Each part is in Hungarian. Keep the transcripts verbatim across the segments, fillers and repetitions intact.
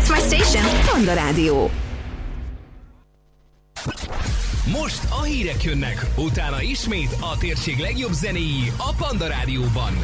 It's my station. Panda Rádió. Most a hírek jönnek, utána ismét a térség legjobb zenéi a Panda Rádióban.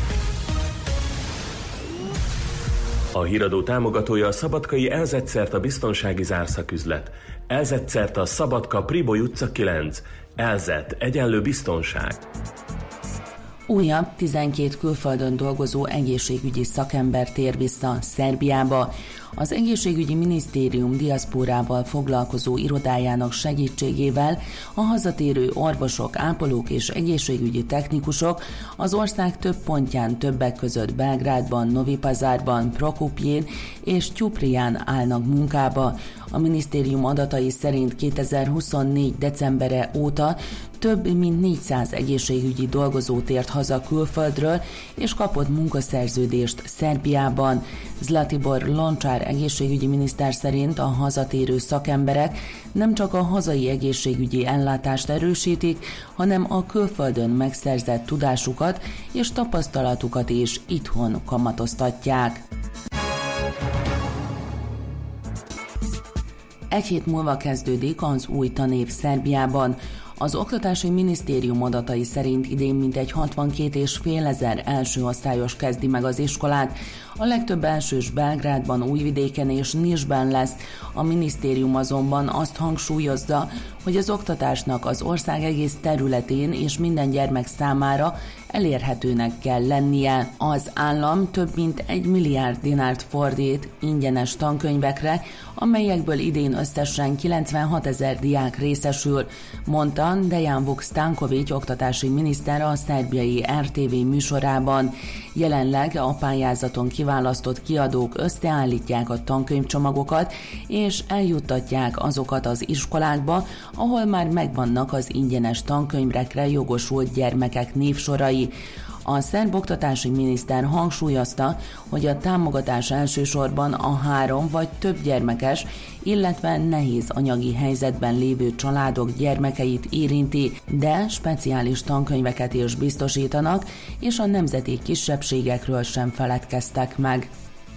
A híradó támogatója a szabadkai el zet Certa biztonsági zárszaküzlet. el zet Certa Szabadka Priboly utca kilenc. el zet egyenlő biztonság. Újabb tizenkét külföldön dolgozó egészségügyi szakember tér vissza Szerbiába. Az egészségügyi minisztérium diaszpórával foglalkozó irodájának segítségével a hazatérő orvosok, ápolók és egészségügyi technikusok az ország több pontján, többek között Belgrádban, Novi Pazarban, Prokopjén és Tyuprián állnak munkába. A minisztérium adatai szerint kétezer-huszonnégy decembere óta több mint négyszáz egészségügyi dolgozó tért haza külföldről és kapott munkaszerződést Szerbiában. Zlatibor Loncsár egészségügyi miniszter szerint a hazatérő szakemberek nem csak a hazai egészségügyi ellátást erősítik, hanem a külföldön megszerzett tudásukat és tapasztalatukat is itthon kamatoztatják. Egy hét múlva kezdődik az új tanév Szerbiában. Az Oktatási Minisztérium adatai szerint idén mintegy hatvankét és fél ezer első osztályos kezdi meg az iskolát. A legtöbb elsős Belgrádban, Újvidéken és Nisben lesz. A minisztérium azonban azt hangsúlyozza, hogy az oktatásnak az ország egész területén és minden gyermek számára elérhetőnek kell lennie. Az állam több mint egy milliárd dinárt fordít ingyenes tankönyvekre, amelyekből idén összesen kilencvenhatezer diák részesül, mondta Dejan Vuk Stanković oktatási miniszter a szerbiai er té vé műsorában. Jelenleg a pályázaton kiválasztott kiadók összeállítják a tankönyvcsomagokat, és eljuttatják azokat az iskolákba, ahol már megvannak az ingyenes tankönyvekre jogosult gyermekek névsorai. A szerb oktatási miniszter hangsúlyozta, hogy a támogatás elsősorban a három vagy több gyermekes, illetve nehéz anyagi helyzetben lévő családok gyermekeit érinti, de speciális tankönyveket is biztosítanak, és a nemzeti kisebbségekről sem feledkeztek meg.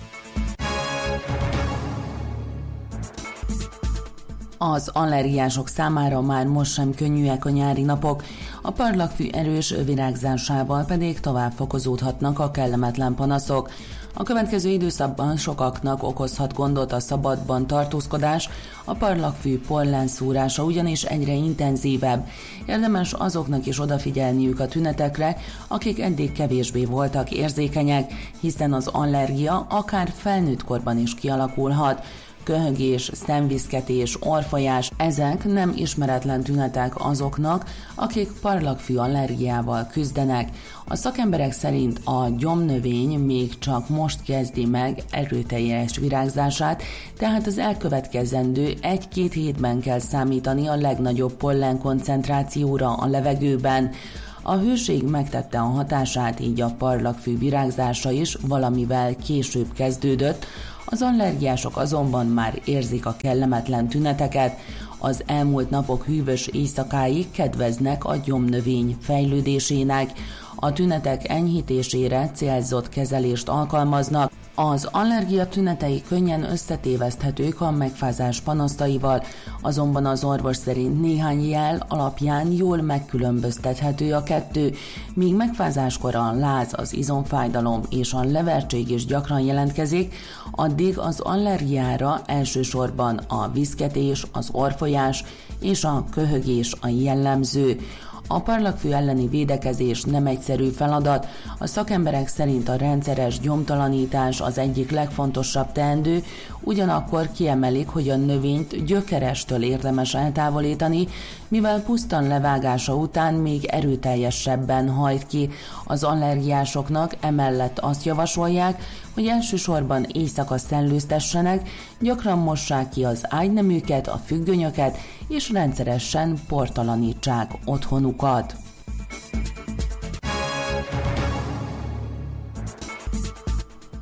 Az allergiások számára már most sem könnyűek a nyári napok, a parlagfű erős virágzásával pedig tovább fokozódhatnak a kellemetlen panaszok. A következő időszakban sokaknak okozhat gondot a szabadban tartózkodás, a parlagfű pollenszúrása ugyanis egyre intenzívebb. Érdemes azoknak is odafigyelniük a tünetekre, akik eddig kevésbé voltak érzékenyek, hiszen az allergia akár felnőtt korban is kialakulhat. Köhögés, szemviszketés, orrfolyás, ezek nem ismeretlen tünetek azoknak, akik parlagfű allergiával küzdenek. A szakemberek szerint a gyomnövény még csak most kezdi meg erőteljes virágzását, tehát az elkövetkezendő egy-két hétben kell számítani a legnagyobb pollen koncentrációra a levegőben. A hőség megtette a hatását, így a parlagfű virágzása is valamivel később kezdődött, az allergiások azonban már érzik a kellemetlen tüneteket. Az elmúlt napok hűvös éjszakái kedveznek a gyomnövény fejlődésének. A tünetek enyhítésére célzott kezelést alkalmaznak. Az allergia tünetei könnyen összetéveszthetők a megfázás panasztaival, azonban az orvos szerint néhány jel alapján jól megkülönböztethető a kettő, míg megfázáskor a láz, az izomfájdalom és a levertség is gyakran jelentkezik, addig az allergiára elsősorban a viszketés, az orrfolyás és a köhögés a jellemző. A parlagfű elleni védekezés nem egyszerű feladat, a szakemberek szerint a rendszeres gyomtalanítás az egyik legfontosabb teendő, ugyanakkor kiemelik, hogy a növényt gyökerestől érdemes eltávolítani, mivel pusztan levágása után még erőteljesebben hajt ki. Az allergiásoknak emellett azt javasolják, hogy elsősorban éjszaka szellőztessenek, gyakran mossák ki az ágyneműket, a függönyöket, és rendszeresen portalanítsák otthonukat.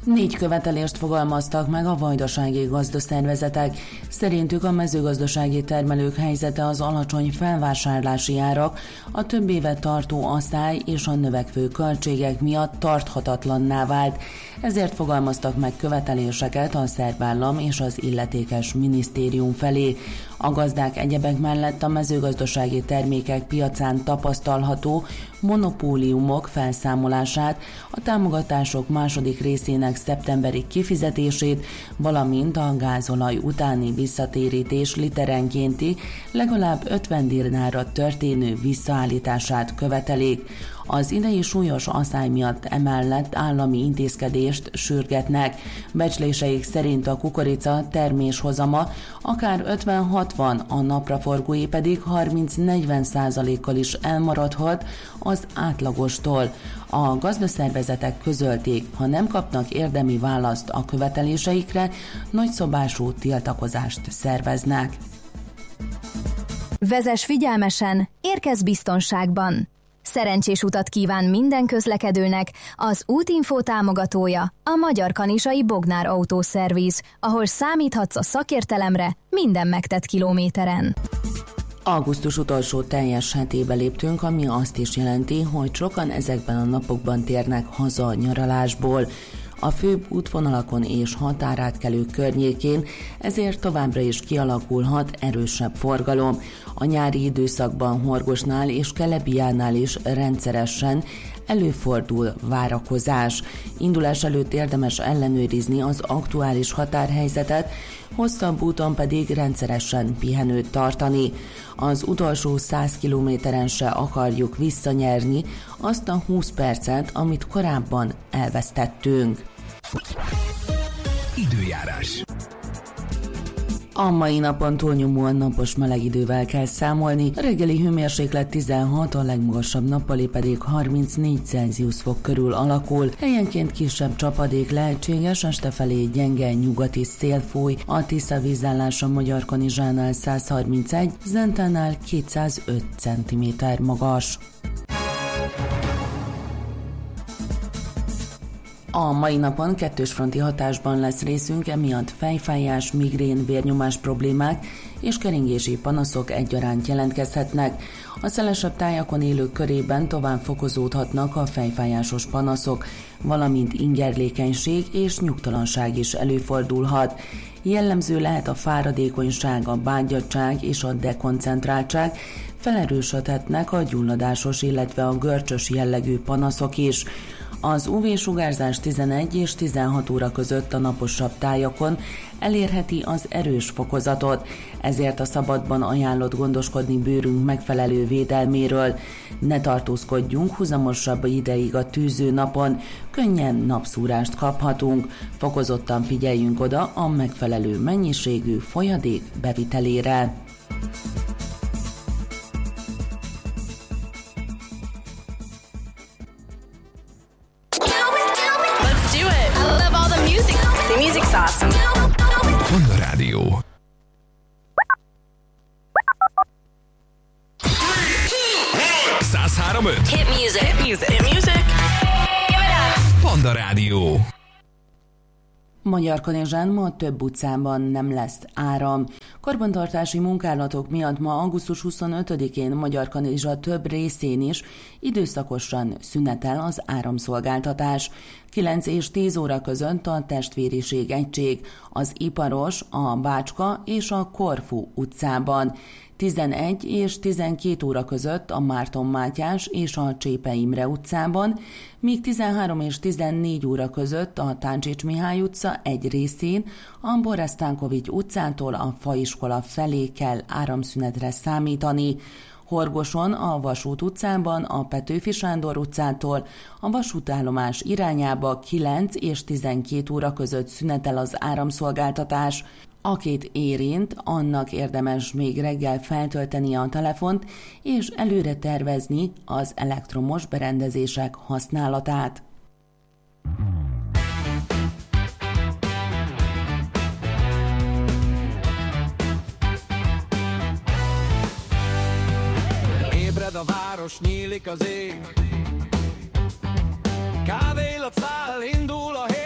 Négy követelést fogalmaztak meg a vajdasági gazdaszervezetek. Szerintük a mezőgazdasági termelők helyzete az alacsony felvásárlási árak, a több évet tartó asszály és a növekvő költségek miatt tarthatatlanná vált. Ezért fogalmaztak meg követeléseket a szerb állam és az illetékes minisztérium felé. A gazdák egyebek mellett a mezőgazdasági termékek piacán tapasztalható monopóliumok felszámolását, a támogatások második részének szeptemberi kifizetését, valamint a gázolaj utáni visszatérítés literenkénti legalább ötven dinárra történő visszaállítását követelik. Az idei súlyos asszály miatt emellett állami intézkedést sürgetnek. Becsléseik szerint a kukorica terméshozama akár ötven-hatvan, a napraforgói pedig harminc-negyven százalékkal is elmaradhat az átlagostól. A gazdaszervezetek közölték, ha nem kapnak érdemi választ a követeléseikre, nagyszabású tiltakozást szerveznek. Vezess figyelmesen, érkezz biztonságban! Szerencsés utat kíván minden közlekedőnek az Útinfo támogatója, a Magyar Kanizsai Bognár Autószerviz, ahol számíthatsz a szakértelemre minden megtett kilométeren. Augusztus utolsó teljes hetébe léptünk, ami azt is jelenti, hogy sokan ezekben a napokban térnek haza a nyaralásból. A főbb útvonalakon és határátkelők környékén ezért továbbra is kialakulhat erősebb forgalom. A nyári időszakban Horgosnál és Kelebiánál is rendszeresen előfordul várakozás. Indulás előtt érdemes ellenőrizni az aktuális határhelyzetet, hosszabb úton pedig rendszeresen pihenőt tartani. Az utolsó száz kilométeren se akarjuk visszanyerni azt a húsz percet, amit korábban elvesztettünk. Időjárás. A mai napon túlnyomóan napos meleg idővel kell számolni, a reggeli hőmérséklet tizenhat, a legmagasabb nappali pedig harmincnégy Celsius fok körül alakul. Helyenként kisebb csapadék lehetséges, este felé gyenge nyugati szél fúj, a Tisza vízállása Magyarkanizsánál száz harmincegy, Zentánál kétszázöt centiméter magas. A mai napon kettős fronti hatásban lesz részünk, emiatt fejfájás, migrén, vérnyomás problémák és keringési panaszok egyaránt jelentkezhetnek. A szelesebb tájakon élők körében tovább fokozódhatnak a fejfájásos panaszok, valamint ingerlékenység és nyugtalanság is előfordulhat. Jellemző lehet a fáradékonyság, a bágyadtság és a dekoncentráltság, felerősödhetnek a gyulladásos, illetve a görcsös jellegű panaszok is. Az ú vé-sugárzás tizenegy és tizenhat óra között a naposabb tájakon elérheti az erős fokozatot, ezért a szabadban ajánlott gondoskodni bőrünk megfelelő védelméről. Ne tartózkodjunk huzamosabb ideig a tűző napon, könnyen napszúrást kaphatunk, fokozottan figyeljünk oda a megfelelő mennyiségű folyadék bevitelére. Music's awesome. Panda Rádió. száz három öt Hit music. Hit music. Hit music. Give it up. Panda Rádió. Magyarkanizsán ma több utcában nem lesz áram. Karbantartási munkálatok miatt ma augusztus huszonötödikén Magyarkanizsa több részén is időszakosan szünetel az áramszolgáltatás. kilenc és tíz óra között a Testvériség egység, az Iparos, a Bácska és a Korfu utcában. tizenegy és tizenkét óra között a Márton Mátyás és a Csépe Imre utcában, míg tizenhárom és tizennégy óra között a Táncsics Mihály utca egy részén, a Boresztánkovics utcától a Faiskola felé kell áramszünetre számítani. Horgoson, a Vasút utcában, a Petőfi Sándor utcától a vasútállomás irányába kilenc és tizenkét óra között szünetel az áramszolgáltatás. Akit érint, annak érdemes még reggel feltölteni a telefont és előre tervezni az elektromos berendezések használatát. Ébred a város, nyílik az ég, kávéillat száll, indul a hét.